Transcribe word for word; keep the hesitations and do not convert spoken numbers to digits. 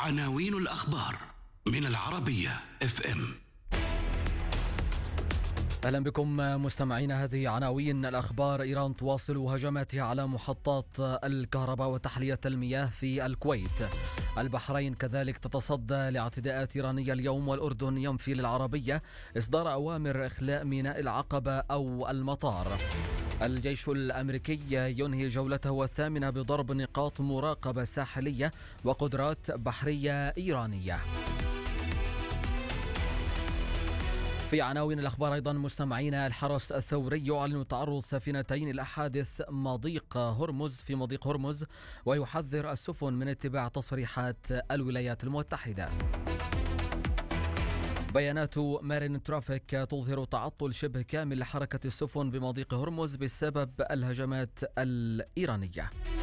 عناوين الأخبار من العربية اف ام. أهلا بكم مستمعين. هذه عناوين الأخبار. إيران تواصل هجماتها على محطات الكهرباء وتحلية المياه في الكويت. البحرين كذلك تتصدى لاعتداءات إيرانية اليوم، والأردن ينفي للعربية إصدار أوامر إخلاء ميناء العقبة أو المطار. الجيش الأمريكي ينهي جولته الثامنة بضرب نقاط مراقبة ساحلية وقدرات بحرية إيرانية. في عناوين الأخبار أيضا مستمعين، الحرس الثوري يعلن تعرض سفينتين إلى حادث مضيق هرمز في مضيق هرمز، ويحذر السفن من اتباع تصريحات الولايات المتحدة. بيانات مارين ترافيك تظهر تعطل شبه كامل لحركة السفن بمضيق هرمز بسبب الهجمات الإيرانية.